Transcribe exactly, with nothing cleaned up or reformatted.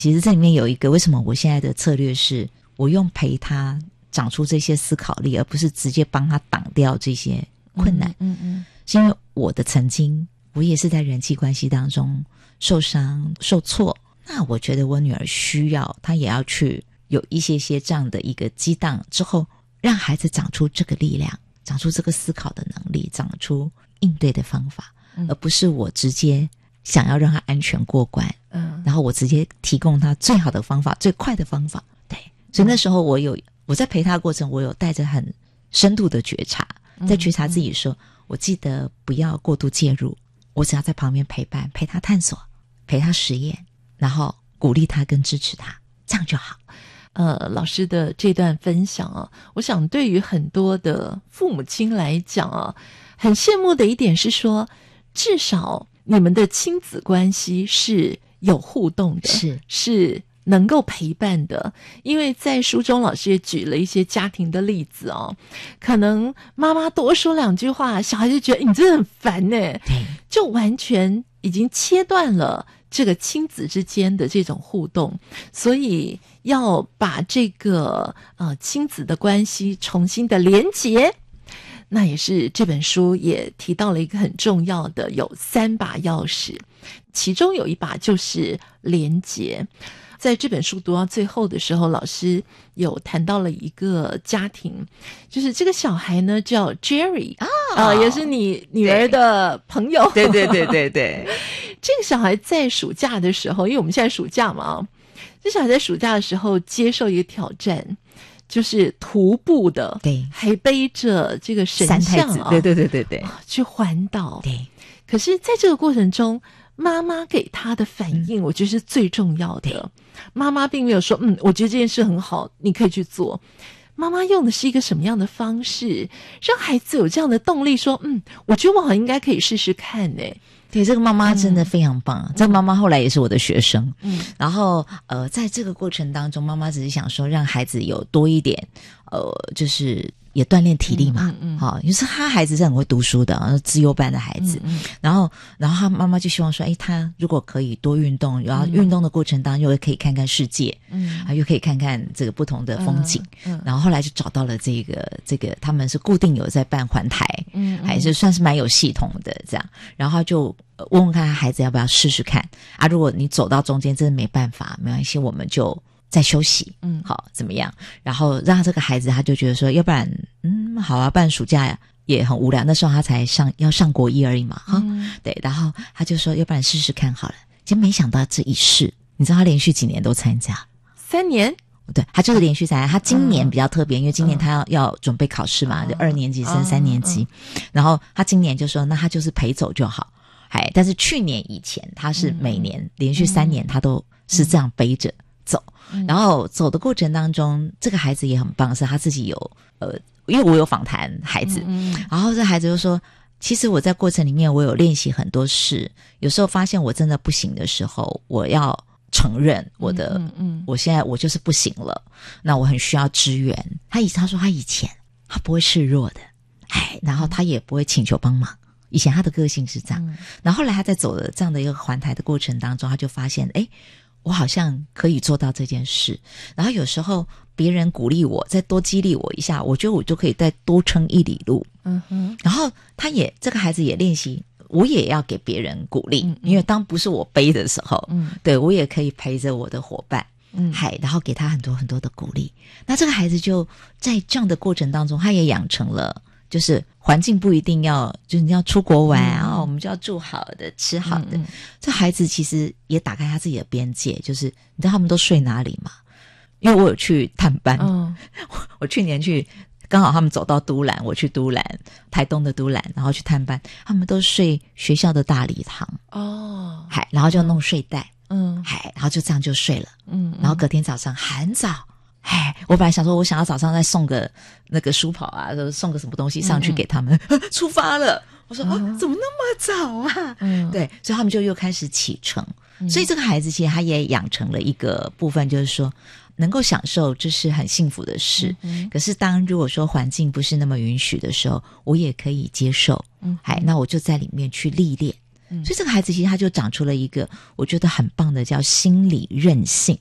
其实这里面有一个，为什么我现在的策略是我用陪他长出这些思考力，而不是直接帮他挡掉这些困难。 嗯嗯嗯， 是因为我的曾经，我也是在人际关系当中受伤受挫，那我觉得我女儿需要，她也要去有一些些这样的一个激荡之后，让孩子长出这个力量，长出这个思考的能力，长出应对的方法， 嗯、 而不是我直接想要让他安全过关， 嗯， 然后我直接提供他最好的方法，最快的方法。对，所以那时候我有我在陪他的过程，我有带着很深度的觉察，在觉察自己说，嗯嗯，我记得不要过度介入，我只要在旁边陪伴，陪他探索，陪他实验，然后鼓励他跟支持他，这样就好。 呃，老师的这段分享啊，我想对于很多的父母亲来讲啊，很羡慕的一点是说，至少你们的亲子关系是有互动的， 是是能够陪伴的。因为在书中老师也举了一些家庭的例子哦，可能妈妈多说两句话，小孩就觉得你真的很烦耶， 对， 就完全已经切断了这个亲子之间的这种互动，所以要把这个呃亲子的关系重新的连结，那也是这本书也提到了一个很重要的，有三把钥匙，其中有一把就是连结。在这本书读到最后的时候，老师有谈到了一个家庭，就是这个小孩呢叫 Jerry 啊、哦呃，也是你女儿的朋友。 对对对对对， 这个小孩在暑假的时候，因为我们现在暑假嘛，这小孩在暑假的时候接受一个挑战，就是徒步的， 对， 还背着这个神像啊， 对对对对对， 去环岛。 对， 可是在这个过程中，妈妈给他的反应，嗯、我觉得是最重要的。妈妈并没有说，嗯，我觉得这件事很好，你可以去做。妈妈用的是一个什么样的方式，让孩子有这样的动力，说，嗯，我觉得我好像应该可以试试看呢。 对，这个妈妈真的非常棒、嗯、这个妈妈后来也是我的学生， 嗯， 然后呃，在这个过程当中，妈妈只是想说让孩子有多一点呃，就是也锻炼体力嘛， 嗯嗯， 好、嗯，因为是他孩子是很会读书的，资优班的孩子， 嗯嗯， 然后然后他妈妈就希望说，诶，他如果可以多运动，然后运动的过程当中又可以看看世界，嗯，啊，又可以看看这个不同的风景，嗯，嗯然后后来就找到了这个这个他们是固定有在办环台，嗯，还是算是蛮有系统的这样，然后就问问看他孩子要不要试试看啊，如果你走到中间真的没办法，没关系，我们就再休息，嗯，好，怎么样？然后让这个孩子他就觉得说，要不然，嗯，好啊，不然暑假也很无聊。那时候他才上要上国一而已嘛，哈、嗯，对。然后他就说，要不然试试看好了。结果没想到这一试，你知道他连续几年都参加， 三年， 对，他就是连续参加。他今年比较特别，嗯、因为今年他要、嗯、要准备考试嘛，就二年级升三年级，嗯、然后他今年就说，那他就是陪走就好。哎，但是去年以前他是每年、嗯、连续三年他都是这样背着走。嗯、然后走的过程当中，这个孩子也很棒，是他自己有呃，因为我有访谈孩子，嗯嗯然后这孩子就说，其实我在过程里面我有练习很多事，有时候发现我真的不行的时候，我要承认我的，嗯嗯嗯我现在我就是不行了，那我很需要支援。他以他说他以前他不会示弱的，哎，然后他也不会请求帮忙。以前他的个性是这样，嗯、然后后来他在走的这样的一个环台的过程当中，他就发现，诶，我好像可以做到这件事。然后有时候别人鼓励我，再多激励我一下，我觉得我就可以再多撑一里路。嗯哼。然后他也这个孩子也练习，我也要给别人鼓励，嗯嗯因为当不是我背的时候，嗯，对我也可以陪着我的伙伴。嗯，嗨，然后给他很多很多的鼓励。那这个孩子就在这样的过程当中，他也养成了。就是环境不一定要，就是你要出国玩啊、嗯哦，我们就要住好的、吃好的。嗯嗯这孩子其实也打开他自己的边界，就是你知道他们都睡哪里吗？因为我有去探班，哦、我, 我去年去，刚好他们走到都兰，我去都兰，台东的都兰，然后去探班，他们都睡学校的大礼堂哦，嗨，然后就弄睡袋，嗯，嗨，然后就这样就睡了，嗯，然后隔天早上很早。哎，我本来想说，我想要早上再送个那个书跑啊，送个什么东西上去给他们，嗯嗯出发了。我说、嗯、哦，怎么那么早啊？嗯，对，所以他们就又开始启程。嗯、所以这个孩子其实他也养成了一个部分，就是说能够享受，这是很幸福的事。嗯、可是当如果说环境不是那么允许的时候，我也可以接受。嗯，哎，那我就在里面去历练。 嗯所以这个孩子其实他就长出了一个我觉得很棒的叫心理韧性。